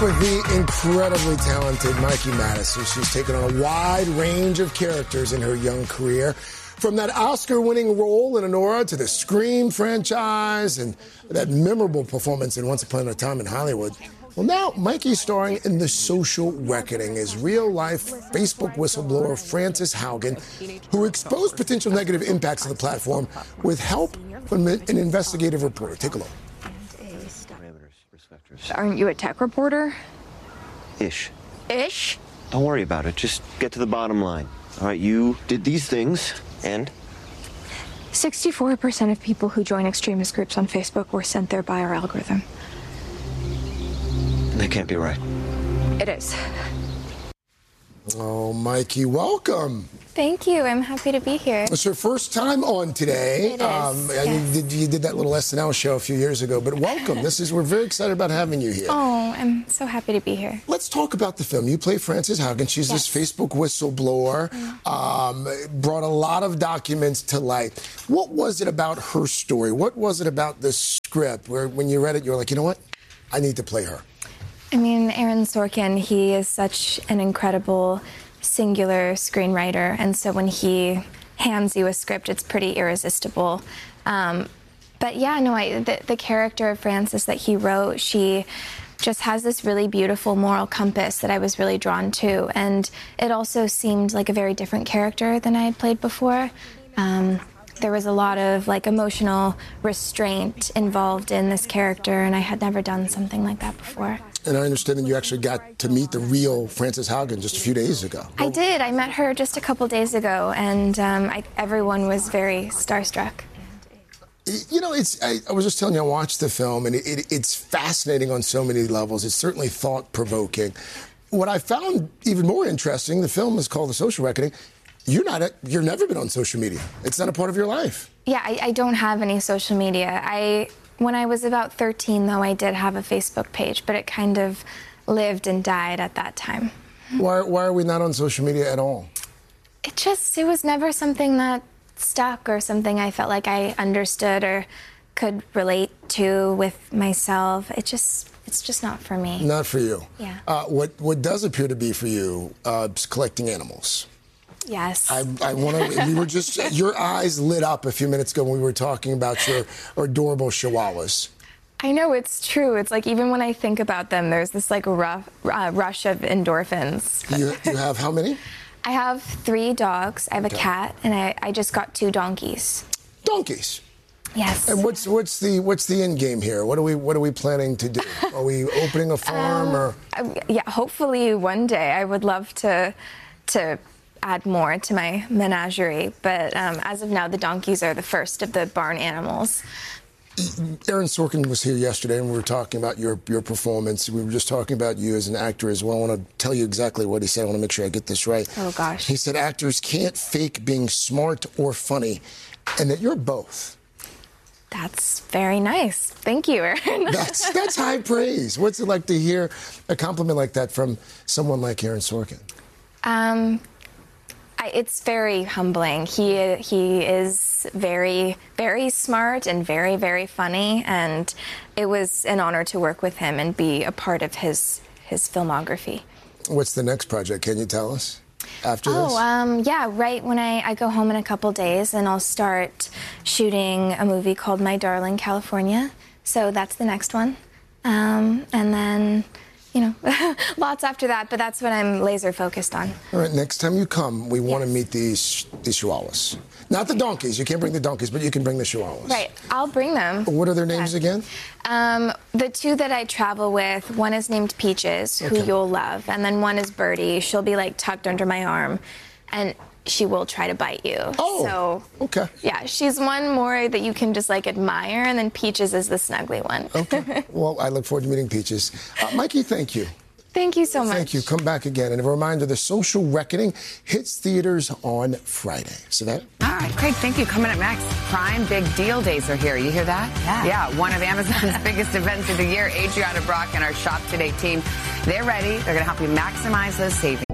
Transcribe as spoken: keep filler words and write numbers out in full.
With the incredibly talented Mikey Madison. She's taken on a wide range of characters in her young career. From that Oscar-winning role in Anora to the Scream franchise and that memorable performance in Once Upon a Time in Hollywood. Well, now Mikey's starring in The Social Reckoning as real-life Facebook whistleblower Frances Haugen, who exposed potential negative impacts of the platform with help from an investigative reporter. Take a look. Aren't you a tech reporter? Ish. Ish? Don't worry about it. Just get to the bottom line. All right, you did these things, and? sixty-four percent of people who join extremist groups on Facebook were sent there by our algorithm. That can't be right. It is. Oh, Mikey, welcome. Thank you. I'm happy to be here. It's your first time on today. It is. Um, yes. you, did, you did that little S N L show a few years ago, but welcome. This is we're very excited about having you here. Oh, I'm so happy to be here. Let's talk about the film. You play Frances Haugen. She's yes. this Facebook whistleblower. Mm-hmm. Um, brought a lot of documents to light. What was it about her story? What was it about the script where when you read it, you were like, you know what? I need to play her. I mean, Aaron Sorkin, he is such an incredible singular screenwriter, and so when he hands you a script, it's pretty irresistible. Um, but yeah, no, I, the, the character of Frances that he wrote, she just has this really beautiful moral compass that I was really drawn to, and it also seemed like a very different character than I had played before. Um, there was a lot of like emotional restraint involved in this character, and I had never done something like that before. And I understand that you actually got to meet the real Frances Haugen just a few days ago. I did. I met her just a couple days ago, and um, I, everyone was very starstruck. You know, it's. I, I was just telling you, I watched the film, and it, it, it's fascinating on so many levels. It's certainly thought-provoking. What I found even more interesting, the film is called The Social Reckoning. You're not. A, you've never been on social media. It's not a part of your life. Yeah, I, I don't have any social media. I. When I was about thirteen, though, I did have a Facebook page, but it kind of lived and died at that time. Why, why are we not on social media at all? It just, it was never something that stuck or something I felt like I understood or could relate to with myself. It just, it's just not for me. Not for you. Yeah. Uh, what, what does appear to be for you uh, is collecting animals. Yes. I, I want to. We were just. Your eyes lit up a few minutes ago when we were talking about your adorable chihuahuas. I know, it's true. It's like even when I think about them, there's this like rough, uh, rush of endorphins. You, you have how many? I have three dogs. I have okay. a cat, and I, I just got two donkeys. Donkeys. Yes. And what's what's the what's the end game here? What are we what are we planning to do? Are we opening a farm um, or? Yeah, hopefully one day. I would love to to. add more to my menagerie, but um, as of now, the donkeys are the first of the barn animals. Aaron Sorkin was here yesterday, and we were talking about your your performance. We were just talking about you as an actor as well. I want to tell you exactly what he said. I want to make sure I get this right. Oh, gosh. He said actors can't fake being smart or funny, and that you're both. That's very nice. Thank you, Aaron. that's, that's high praise. What's it like to hear a compliment like that from someone like Aaron Sorkin? Um... I, it's very humbling. He he is very, very smart and very, very funny, and it was an honor to work with him and be a part of his his filmography. What's the next project? Can you tell us after oh, this? Oh, um, yeah, right when I, I go home in a couple days, and I'll start shooting a movie called My Darling California. So that's the next one. Um, and then... You know, lots after that, but that's what I'm laser focused on. All right, next time you come, we want yes. to meet these these chihuahuas. Not the donkeys. You can't bring the donkeys, but you can bring the chihuahuas. Right, I'll bring them. What are their names yeah. again? Um, the two that I travel with, one is named Peaches, who okay. you'll love, and then one is Birdie. She'll be like tucked under my arm, and she will try to bite you. Oh, so, okay. Yeah, she's one more that you can just like admire, and then Peaches is the snuggly one. Okay. Well, I look forward to meeting Peaches. Uh, Mikey, thank you. Thank you so much. Thank you. Come back again. And a reminder, The Social Reckoning hits theaters on Friday. So that. All right, Craig, thank you. Coming up next, Prime Big Deal Days are here. You hear that? Yeah. Yeah, one of Amazon's biggest events of the year. Adriana Brock and our Shop Today team, they're ready. They're going to help you maximize those savings.